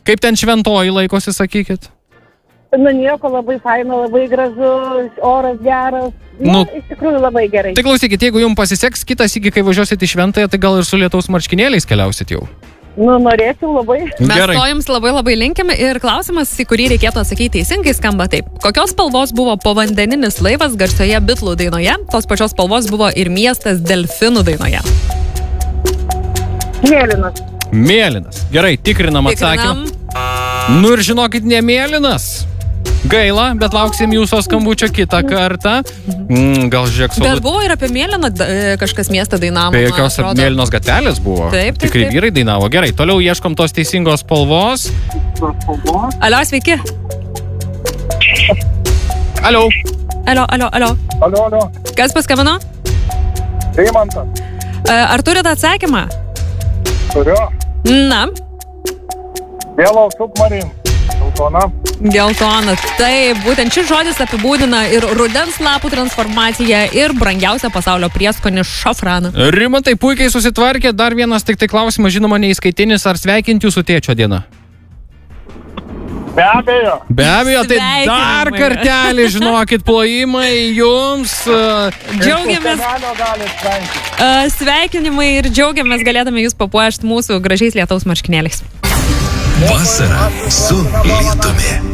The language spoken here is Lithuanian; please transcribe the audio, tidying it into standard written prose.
Kaip ten šventoji laikosi, sakykit? Nu, nieko, labai faina, labai gražu, oras geras. Nu, iš tikrųjų labai gerai. Tai klausykit, jeigu jums pasiseks kitas iki, kai važiuosit į šventąją, tai gal ir su lietaus marškinėliais keliausit jau? Nu, norėčiau labai. Mes to jums labai linkim ir klausimas, į kurį reikėtų atsakyti teisingai, skamba taip. Kokios spalvos buvo povandeninis laivas garsioje Bitlų dainoje? Tos pačios spalvos buvo ir miestas Delfinų dainoje. Mėlynas. Mėlynas. Gerai, tikrinam atsakymą. Nu ir žinokit, ne mėlynas. Gaila, bet lauksim jūsų skambučio kitą kartą. Gal žiūrėk, Bet buvo ir apie mėlyną kažkas miestą dainavo. Be jokios mėlynos gatelės buvo. Taip. Tikrai vyrai dainavo. Gerai, toliau ieškom tos teisingos spalvos. Alio, sveiki. Alio. Alio. Kas paskambino? Deimantas. Ar turite atsakymą? Turiu. Na. Yellow Submarine. Geltona. Taip, būtent šis žodis apibūdina ir rudens lapų transformaciją ir brangiausią pasaulio prieskonį šafraną. Rimantai puikiai susitvarkė. Dar vienas tik tai klausimas, žinoma, neįskaitinis. Ar sveikinti jūsų tėčio dieną? Be abejo. Be abejo, tai dar kartelį, žinokit, plojimai jums. Džiaugiamės. Sveikinimai ir džiaugiamės galėdami jūs papuošti mūsų gražiais lietaus marškinėliais. Vasara su lietumi.